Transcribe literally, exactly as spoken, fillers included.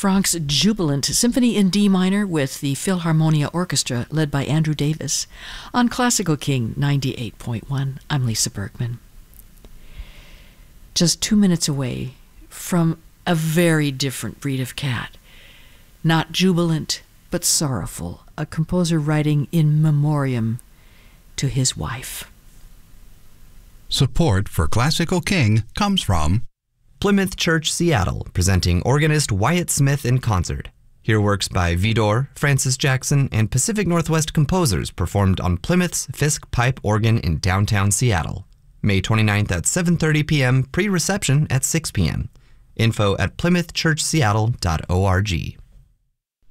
Franck's Jubilant Symphony in D minor with the Philharmonia Orchestra led by Andrew Davis on Classical King ninety-eight point one. I'm Lisa Bergman. Just two minutes away from a very different breed of cat. Not jubilant, but sorrowful, a composer writing in memoriam to his wife. Support for Classical King comes from Plymouth Church, Seattle, presenting organist Wyatt Smith in concert. Hear works by Vidor, Francis Jackson, and Pacific Northwest composers performed on Plymouth's Fisk Pipe Organ in downtown Seattle. May twenty-ninth at seven thirty p.m., pre-reception at six p.m. Info at plymouth church seattle dot org.